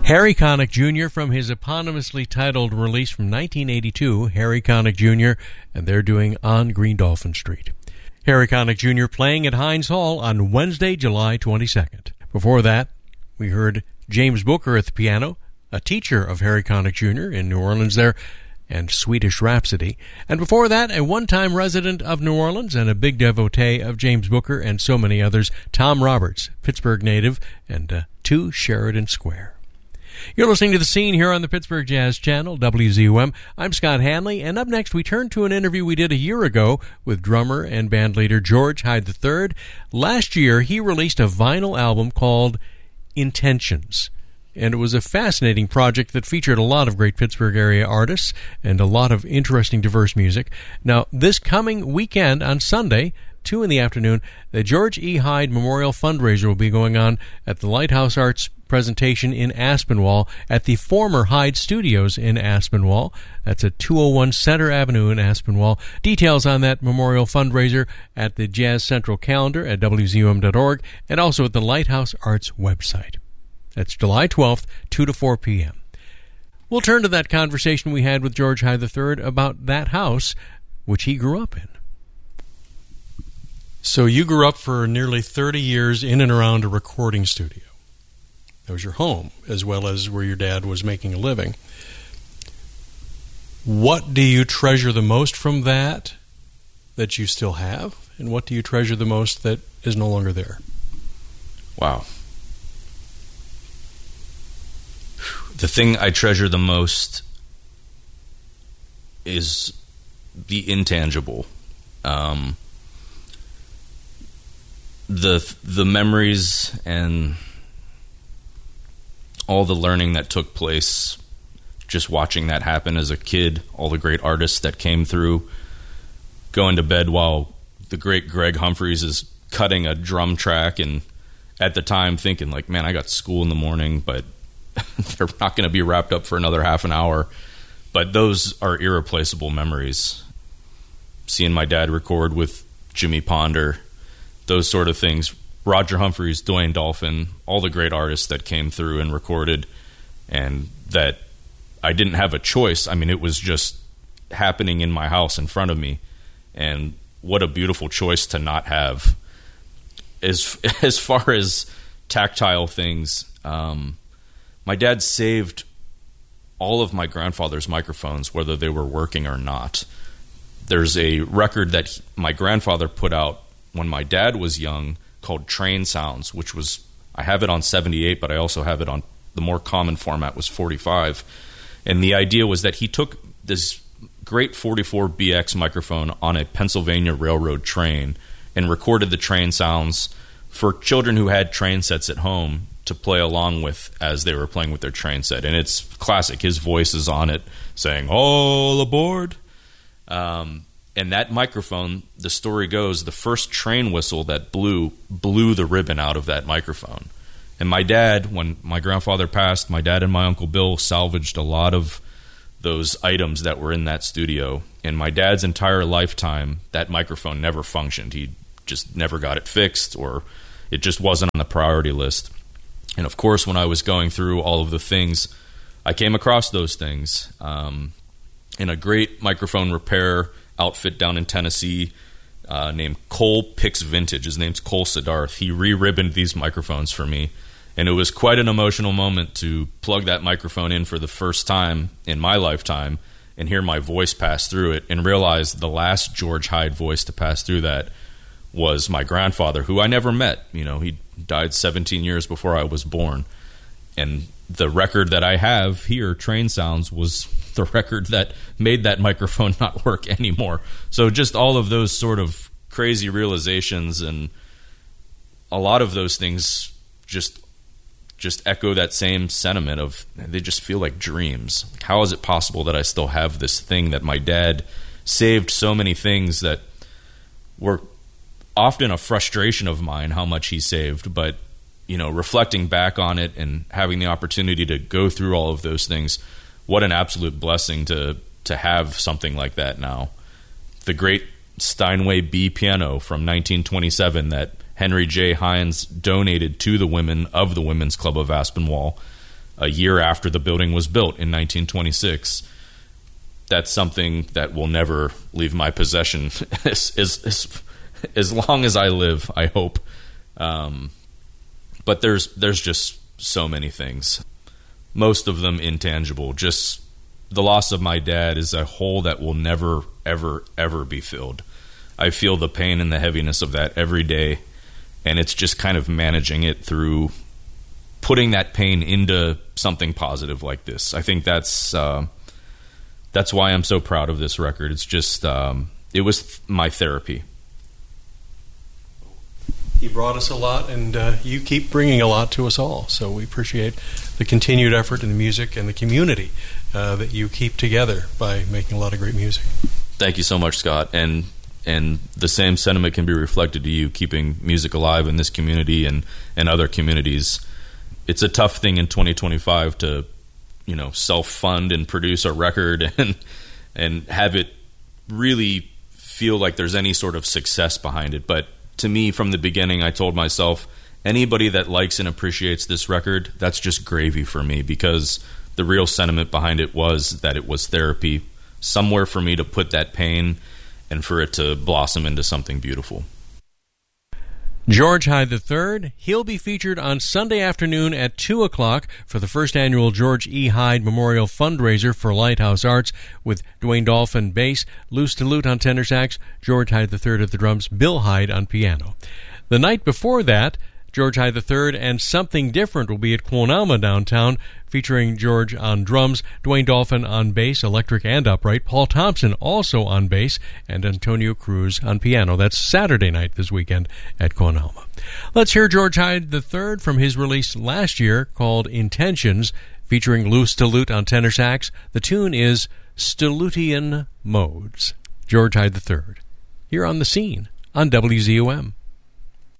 Harry Connick Jr. from his eponymously titled release from 1982, Harry Connick Jr., and they're doing On Green Dolphin Street. Harry Connick Jr. playing at Heinz Hall on Wednesday, July 22nd. Before that, we heard James Booker at the piano, a teacher of Harry Connick Jr. in New Orleans there, and Swedish Rhapsody. And before that, a one-time resident of New Orleans and a big devotee of James Booker and so many others, Tom Roberts, Pittsburgh native, and 2 Sheridan Square. You're listening to The Scene here on the Pittsburgh Jazz Channel, WZUM. I'm Scott Hanley, and up next we turn to an interview we did a year ago with drummer and bandleader George Hyde III. Last year, he released a vinyl album called Intentions. And it was a fascinating project that featured a lot of great Pittsburgh area artists and a lot of interesting, diverse music. Now, this coming weekend on Sunday, 2 in the afternoon, the George E. Hyde Memorial Fundraiser will be going on at the Lighthouse Arts presentation in Aspinwall at the former Hyde Studios in Aspinwall. That's at 201 Center Avenue in Aspinwall. Details on that memorial fundraiser at the Jazz Central calendar at WZUM.org and also at the Lighthouse Arts website. That's July 12th, 2 to 4 p.m. We'll turn to that conversation we had with George Hyde III about that house, which he grew up in. So you grew up for nearly 30 years in and around a recording studio. That was your home, as well as where your dad was making a living. What do you treasure the most from that you still have? And what do you treasure the most that is no longer there? Wow. The thing I treasure the most is the intangible. The memories and all the learning that took place just watching that happen as a kid, all the great artists that came through, going to bed while the great Greg Humphreys is cutting a drum track, and at the time thinking like, man, I got school in the morning, but they're not going to be wrapped up for another half an hour. But those are irreplaceable memories. Seeing my dad record with Jimmy Ponder, those sort of things. Roger Humphreys, Dwayne Dolphin, all the great artists that came through and recorded, and that I didn't have a choice. I mean, it was just happening in my house in front of me, and what a beautiful choice to not have. As far as tactile things, my dad saved all of my grandfather's microphones, whether they were working or not. There's a record that my grandfather put out when my dad was young called Train Sounds, which was, I have it on 78, but I also have it on the more common format was 45. And the idea was that he took this great 44BX microphone on a Pennsylvania Railroad train and recorded the train sounds for children who had train sets at home to play along with as they were playing with their train set. And it's classic. His voice is on it saying, "All aboard." And that microphone, the story goes, the first train whistle that blew the ribbon out of that microphone. And my dad, when my grandfather passed, my dad and my Uncle Bill salvaged a lot of those items that were in that studio. In my dad's entire lifetime, that microphone never functioned. He just never got it fixed, or it just wasn't on the priority list. And of course, when I was going through all of the things, I came across those things. In a great microphone repair outfit down in Tennessee named Cole Picks Vintage. His name's Cole Siddharth. He re-ribboned these microphones for me, and it was quite an emotional moment to plug that microphone in for the first time in my lifetime and hear my voice pass through it and realize the last George Hyde voice to pass through that was my grandfather, who I never met. You know, he died 17 years before I was born. And the record that I have here, Train Sounds, was the record that made that microphone not work anymore. So just all of those sort of crazy realizations, and a lot of those things just echo that same sentiment of, they just feel like dreams. Like, how is it possible that I still have this thing that my dad saved? So many things that were often a frustration of mine, how much he saved, but you know, reflecting back on it and having the opportunity to go through all of those things, what an absolute blessing to have something like that now. The great Steinway B piano from 1927 that Henry J. Hines donated to the women of the Women's Club of Aspinwall. a year after the building was built in 1926. That's something that will never leave my possession as long as I live, I hope. But there's just so many things, most of them intangible. Just the loss of my dad is a hole that will never, ever, ever be filled. I feel the pain and the heaviness of that every day, and it's just kind of managing it through putting that pain into something positive like this. I think that's why I'm so proud of this record. It's just it was my therapy. You brought us a lot, and you keep bringing a lot to us all. So we appreciate the continued effort in the music and the community that you keep together by making a lot of great music. Thank you so much, Scott. And the same sentiment can be reflected to you, keeping music alive in this community and other communities. It's a tough thing in 2025 to, self-fund and produce a record and have it really feel like there's any sort of success behind it. But to me, from the beginning, I told myself, anybody that likes and appreciates this record, that's just gravy for me, because the real sentiment behind it was that it was therapy, somewhere for me to put that pain and for it to blossom into something beautiful. George Hyde III, he'll be featured on Sunday afternoon at 2 o'clock for the first annual George E. Hyde Memorial Fundraiser for Lighthouse Arts, with Dwayne Dolphin bass, Lou Stillute on tenor sax, George Hyde III at the drums, Bill Hyde on piano. The night before that, George Hyde III and Something Different will be at Quonama downtown, featuring George on drums, Dwayne Dolphin on bass, electric and upright, Paul Thompson also on bass, and Antonio Cruz on piano. That's Saturday night this weekend at Quonama. Let's hear George Hyde III from his release last year called Intentions, featuring Lou Stillute on tenor sax. The tune is Stillutian Modes. George Hyde III, here on The Scene on WZOM.